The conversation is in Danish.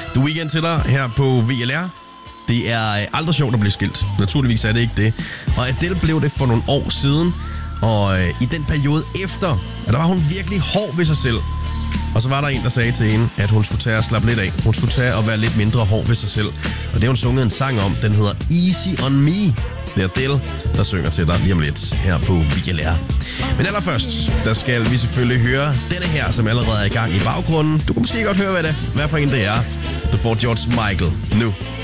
The Weeknd til dig her på VLR. Det er aldrig sjovt at blive skilt. Naturligvis er det ikke det. Og Adele blev det for nogle år siden. Og i den periode efter, der var hun virkelig hård ved sig selv. Og så var der en, der sagde til hende, at hun skulle tage og slappe lidt af. Hun skulle tage og være lidt mindre hård ved sig selv. Og det har hun sunget en sang om. Den hedder Easy on Me. Det er Adele, der synger til dig lige om lidt her på VLR. Men allerførst, der skal vi selvfølgelig høre denne her, som allerede er i gang i baggrunden. Du kan måske godt høre, hvad for en det er. Du får George Michael nu.